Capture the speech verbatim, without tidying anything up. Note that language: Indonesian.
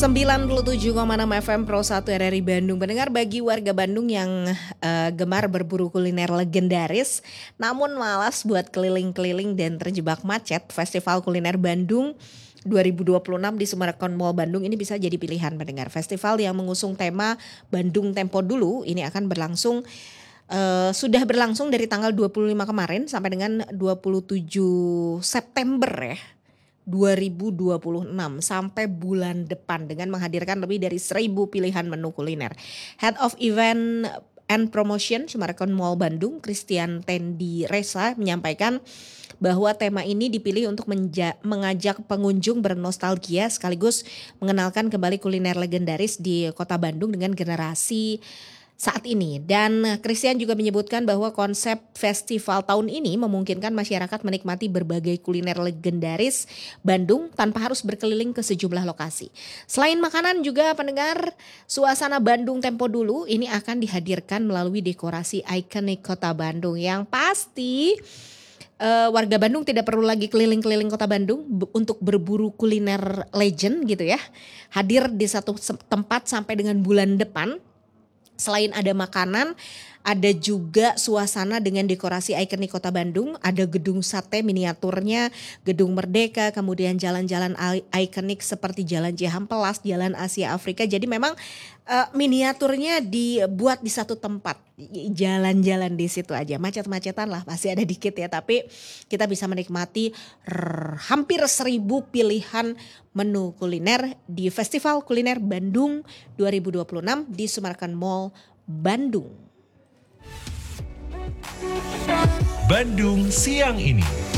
sembilan puluh tujuh koma enam F M Pro satu R R I Bandung. Pendengar, bagi warga Bandung yang uh, gemar berburu kuliner legendaris namun malas buat keliling-keliling dan terjebak macet, Festival Kuliner Bandung dua ribu dua puluh enam di Summarecon Mall Bandung ini bisa jadi pilihan pendengar. Festival yang mengusung tema Bandung Tempo Dulu ini akan berlangsung Uh, sudah berlangsung dari tanggal dua puluh lima kemarin sampai dengan dua puluh tujuh September ya dua ribu dua puluh enam sampai bulan depan dengan menghadirkan lebih dari seribu pilihan menu kuliner. Head of Event and Promotion Summarecon Mall Bandung, Christian Tendi Resa, menyampaikan bahwa tema ini dipilih untuk menja- mengajak pengunjung bernostalgia sekaligus mengenalkan kembali kuliner legendaris di kota Bandung dengan generasi saat ini. Dan Christian juga menyebutkan bahwa konsep festival tahun ini memungkinkan masyarakat menikmati berbagai kuliner legendaris Bandung tanpa harus berkeliling ke sejumlah lokasi. Selain makanan juga pendengar, suasana Bandung Tempo Dulu ini akan dihadirkan melalui dekorasi ikonik kota Bandung yang pasti uh, warga Bandung tidak perlu lagi keliling-keliling kota Bandung b- untuk berburu kuliner legend gitu ya. Hadir di satu tempat sampai dengan bulan depan. Selain ada makanan, ada juga suasana dengan dekorasi ikonik kota Bandung. Ada gedung sate miniaturnya, gedung Merdeka, kemudian jalan-jalan ikonik seperti Jalan Cihampelas, Jalan Asia Afrika. Jadi memang uh, miniaturnya dibuat di satu tempat, jalan-jalan di situ aja. Macet-macetan lah pasti ada dikit ya, tapi kita bisa menikmati rrr, hampir seribu pilihan menu kuliner di Festival Kuliner Bandung dua ribu dua puluh enam di Summarecon Mall Bandung. Bandung siang ini.